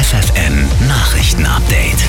FFN Nachrichten-Update.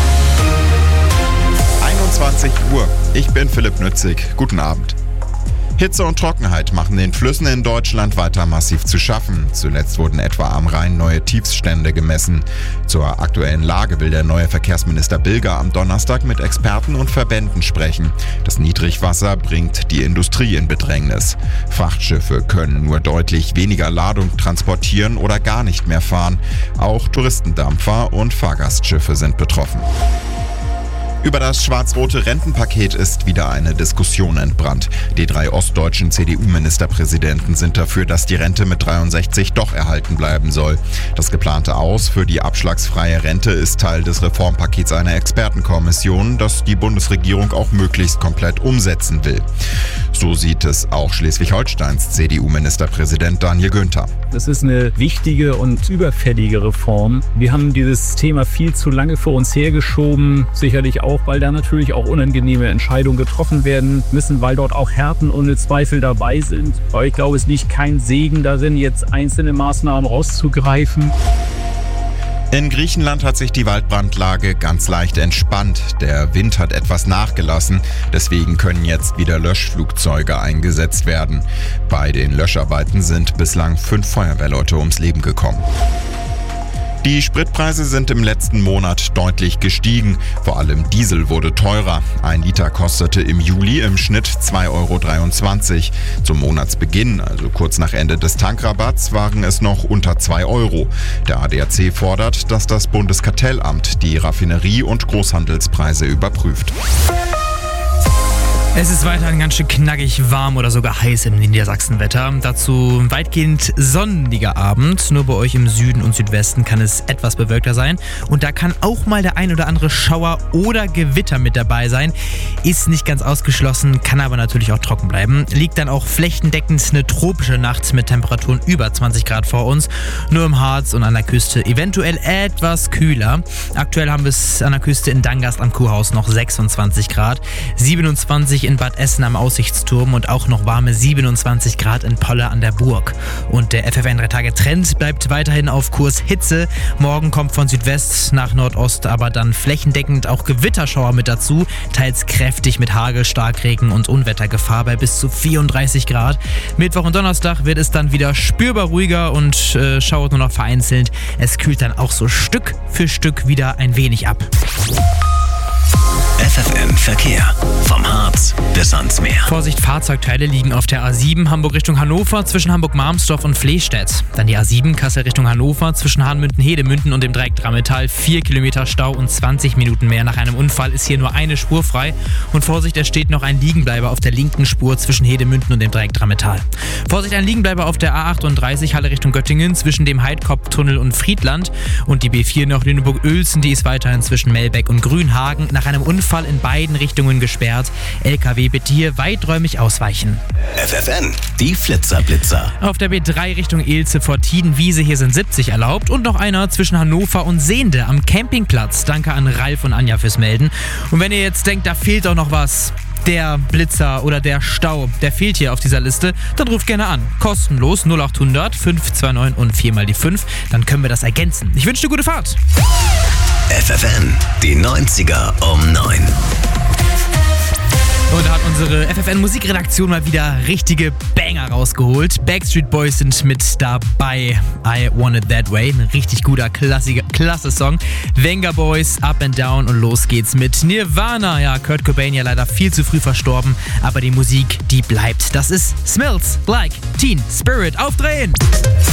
21 Uhr. Ich bin Philipp Nützig. Guten Abend. Hitze und Trockenheit machen den Flüssen in Deutschland weiter massiv zu schaffen. Zuletzt wurden etwa am Rhein neue Tiefststände gemessen. Zur aktuellen Lage will der neue Verkehrsminister Bilger am Donnerstag mit Experten und Verbänden sprechen. Das Niedrigwasser bringt die Industrie in Bedrängnis. Frachtschiffe können nur deutlich weniger Ladung transportieren oder gar nicht mehr fahren. Auch Touristendampfer und Fahrgastschiffe sind betroffen. Über das schwarz-rote Rentenpaket ist wieder eine Diskussion entbrannt. Die 3 ostdeutschen CDU-Ministerpräsidenten sind dafür, dass die Rente mit 63 doch erhalten bleiben soll. Das geplante Aus für die abschlagsfreie Rente ist Teil des Reformpakets einer Expertenkommission, das die Bundesregierung auch möglichst komplett umsetzen will. So sieht es auch Schleswig-Holsteins CDU-Ministerpräsident Daniel Günther. Das ist eine wichtige und überfällige Reform. Wir haben dieses Thema viel zu lange vor uns hergeschoben, sicherlich auch, weil da natürlich auch unangenehme Entscheidungen getroffen werden müssen, weil dort auch Härten ohne Zweifel dabei sind. Aber ich glaube, es liegt kein Segen darin, jetzt einzelne Maßnahmen rauszugreifen. In Griechenland hat sich die Waldbrandlage ganz leicht entspannt. Der Wind hat etwas nachgelassen, deswegen können jetzt wieder Löschflugzeuge eingesetzt werden. Bei den Löscharbeiten sind bislang 5 Feuerwehrleute ums Leben gekommen. Die Spritpreise sind im letzten Monat deutlich gestiegen. Vor allem Diesel wurde teurer. 1 Liter kostete im Juli im Schnitt 2,23 €. Zum Monatsbeginn, also kurz nach Ende des Tankrabatts, waren es noch unter 2 €. Der ADAC fordert, dass das Bundeskartellamt die Raffinerie- und Großhandelspreise überprüft. Es ist weiterhin ganz schön knackig warm oder sogar heiß im Niedersachsenwetter. Dazu weitgehend sonniger Abend. Nur bei euch im Süden und Südwesten kann es etwas bewölkter sein. Und da kann auch mal der ein oder andere Schauer oder Gewitter mit dabei sein. Ist nicht ganz ausgeschlossen, kann aber natürlich auch trocken bleiben. Liegt dann auch flächendeckend eine tropische Nacht mit Temperaturen über 20 Grad vor uns. Nur im Harz und an der Küste eventuell etwas kühler. Aktuell haben wir es an der Küste in Dangast am Kuhhaus noch 26 Grad. 27 in Bad Essen am Aussichtsturm und auch noch warme 27 Grad in Polle an der Burg. Und der FFN 3-Tage-Trend bleibt weiterhin auf Kurs Hitze. Morgen kommt von Südwest nach Nordost aber dann flächendeckend auch Gewitterschauer mit dazu, teils kräftig mit Hagel, Starkregen und Unwettergefahr bei bis zu 34 Grad. Mittwoch und Donnerstag wird es dann wieder spürbar ruhiger und schauert nur noch vereinzelt. Es kühlt dann auch so Stück für Stück wieder ein wenig ab. FFN Verkehr. Vom Harz bis ans Meer. Vorsicht, Fahrzeugteile liegen auf der A7 Hamburg Richtung Hannover zwischen Hamburg-Marmsdorf und Flehstedt. Dann die A7 Kassel Richtung Hannover zwischen Hahnmünden-Hedemünden und dem Dreieck Drammetal. 4 Kilometer Stau und 20 Minuten mehr. Nach einem Unfall ist hier nur eine Spur frei. Und Vorsicht, es steht noch ein Liegenbleiber auf der linken Spur zwischen Hedemünden und dem Dreieck Drammetal. Vorsicht, ein Liegenbleiber auf der A38 Halle Richtung Göttingen zwischen dem Heidkopftunnel und Friedland. Und die B4 nach Lüneburg-Uelzen, die ist weiterhin zwischen Melbeck und Grünhagen nach einem Unfall in beiden Richtungen gesperrt. LKW bitte hier weiträumig ausweichen. FFN, die Flitzer-Blitzer. Auf der B3 Richtung Ilze vor Tiedenwiese, hier sind 70 erlaubt. Und noch einer zwischen Hannover und Sehnde am Campingplatz. Danke an Ralf und Anja fürs Melden. Und wenn ihr jetzt denkt, da fehlt doch noch was, der Blitzer oder der Stau, der fehlt hier auf dieser Liste, dann ruft gerne an. Kostenlos 0800 529 und 4 mal die 5. Dann können wir das ergänzen. Ich wünsche dir gute Fahrt. FFN, die 90er um 9. Und da hat unsere FFN-Musikredaktion mal wieder richtige Banger rausgeholt. Backstreet Boys sind mit dabei. I Want It That Way. Ein richtig guter, klasse Song. Venga Boys, Up and Down und los geht's mit Nirvana. Ja, Kurt Cobain ja leider viel zu früh verstorben, aber die Musik, die bleibt. Das ist Smells Like Teen Spirit. Aufdrehen!